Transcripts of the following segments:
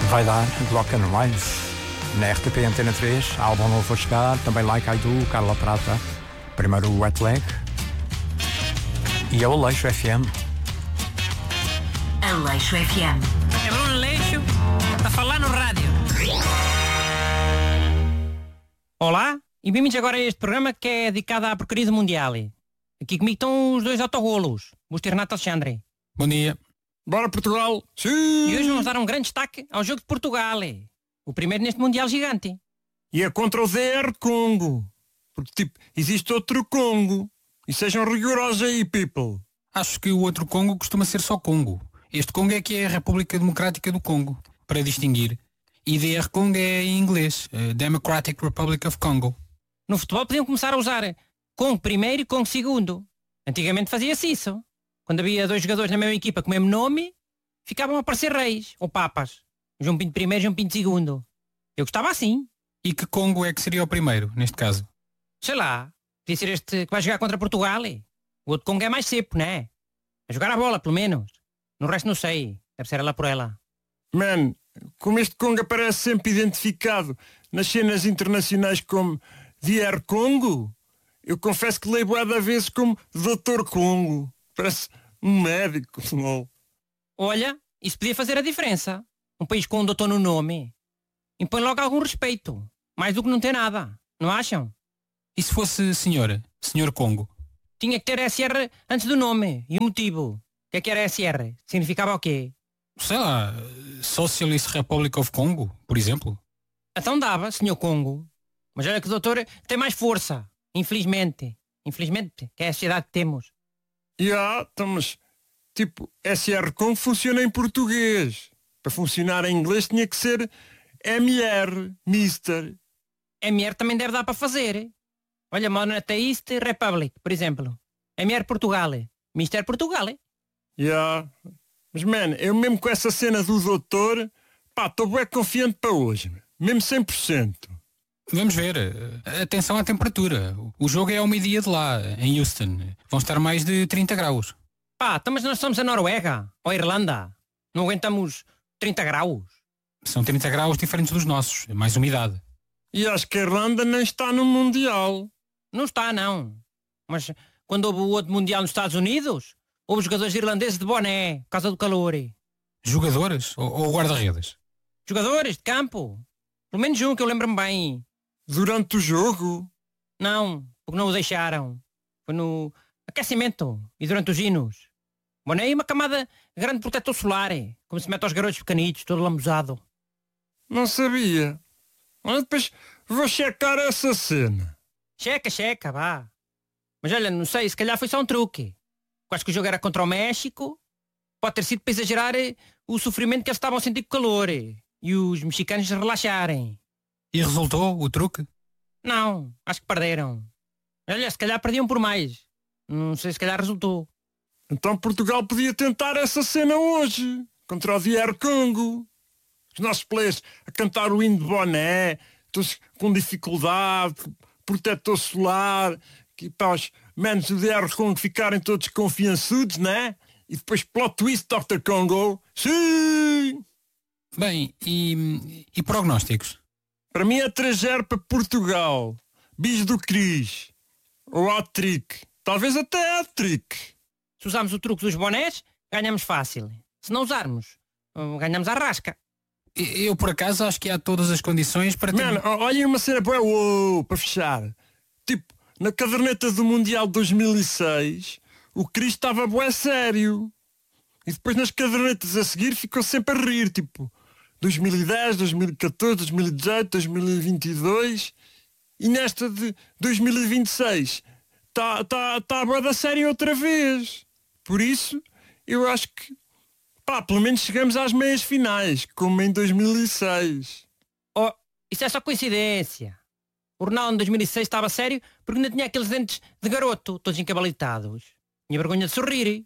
vai dar Block and Rise. Na RTP Antena 3, álbum novo a chegar, também Like I Do, Carla Prata, primeiro o Wet Leg e a Aleixo FM. Aleixo FM. É Bruno Aleixo a falar no rádio. Olá, e bem-vindos agora a este programa que é dedicado à porcaria do Mundial. Aqui comigo estão os dois autogolos, Busto e Renato Alexandre. Bom dia. Bora Portugal! Sim! E hoje vamos dar um grande destaque ao jogo de Portugal. O primeiro neste Mundial gigante. E é contra o DR Congo. Porque, existe outro Congo. E sejam rigorosos aí, people. Acho que o outro Congo costuma ser só Congo. Este Congo é que é a República Democrática do Congo, para distinguir. E DR Congo é em inglês, Democratic Republic of Congo. No futebol podiam começar a usar Congo primeiro e Congo segundo. Antigamente fazia-se isso. Quando havia dois jogadores na mesma equipa com o mesmo nome, ficavam a parecer reis, ou papas. João Pinto primeiro e João Pinto segundo. Eu gostava assim. E que Congo é que seria o primeiro, neste caso? Sei lá. Podia ser este que vai jogar contra Portugal. O outro Congo é mais seco, não é? A jogar a bola, pelo menos. No resto não sei. Deve ser ela por ela. Man, como este Congo aparece sempre identificado nas cenas internacionais como DR Congo, eu confesso que leio bué da vezes como Dr. Congo. Parece um médico. Olha, isso podia fazer a diferença. Um país com um doutor no nome impõe logo algum respeito. Mais do que não ter nada. Não acham? E se fosse senhor Congo? Tinha que ter SR antes do nome. E o motivo? O que era SR? Significava o quê? Sei lá, Socialist Republic of Congo, por exemplo. Então dava, senhor Congo. Mas olha que o doutor tem mais força. Infelizmente. Infelizmente, que é a sociedade que temos. Mas SR Congo funciona em português. Para funcionar em inglês tinha que ser MR, Mister. MR também deve dar para fazer. Olha, Monotheist Republic, por exemplo. MR Portugal. Mister Portugal. Mas, man, eu mesmo com essa cena do doutor, estou bem confiante para hoje. Mesmo 100%. Vamos ver. Atenção à temperatura. O jogo é ao meio-dia de lá, em Houston. Vão estar mais de 30 graus. Mas nós somos a Noruega ou a Irlanda. Não aguentamos 30 graus. São 30 graus diferentes dos nossos. Mais umidade. E acho que a Irlanda nem está no Mundial. Não está, não. Mas quando houve o outro Mundial nos Estados Unidos, houve jogadores irlandeses de boné, por causa do calor. Jogadores? Ou guarda-redes? Jogadores de campo. Pelo menos um que eu lembro-me bem. Durante o jogo? Não, porque não o deixaram. Foi no aquecimento e durante os hinos. Boné e uma camada grande de protetor solar. Como se mete aos garotos pequenitos, todo lambuzado. Não sabia. Mas depois vou checar essa cena. Checa, vá. Mas olha, não sei, se calhar foi só um truque. Quase que o jogo era contra o México. Pode ter sido para exagerar o sofrimento que eles estavam a sentir com o calor. E os mexicanos relaxarem. E resultou o truque? Não, acho que perderam. Olha, se calhar perdiam por mais. Não sei, se calhar resultou. Então Portugal podia tentar essa cena hoje. Contra o DR Congo. Os nossos players a cantar o hino de boné. Todos com dificuldade. Protetor solar. Que para os menos do DR Congo ficarem todos confiançudos, né? E depois plot twist Dr. Congo. Sim! Bem, e prognósticos? Para mim é 3-0 para Portugal. Bis do Cris. Ou hat-trick. Talvez até hat-trick. Se usarmos o truque dos bonés, ganhamos fácil. Se não usarmos, ganhamos à rasca. Eu, por acaso, acho que há todas as condições para... Mano, olhem uma cena boa para fechar. Tipo, na caderneta do Mundial de 2006, o Cris estava bué sério. E depois nas cadernetas a seguir ficou sempre a rir. Tipo, 2010, 2014, 2018, 2022. E nesta de 2026 está bué da sério outra vez. Por isso, eu acho que pelo menos chegamos às meias finais, como em 2006. Oh, isso é só coincidência. O Ronaldo em 2006 estava sério porque ainda tinha aqueles dentes de garoto, todos encabalitados. Tinha vergonha de sorrir.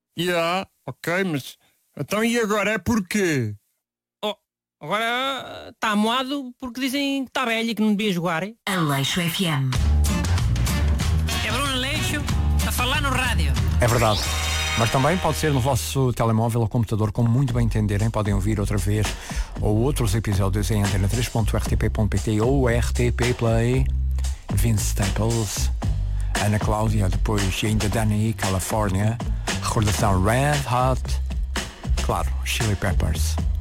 Ok, mas... Então e agora é porquê? Oh, agora está amoado porque dizem que está velho e que não devia jogar. Aleixo FM. É Bruno Aleixo a falar no rádio. É verdade. Mas também pode ser no vosso telemóvel ou computador, como muito bem entenderem. Podem ouvir outra vez ou outros episódios em antena3.rtp.pt ou RTP Play. Vince Staples, Ana Cláudia, depois e ainda Danny, California. Recordação Red Hot, claro, Chili Peppers.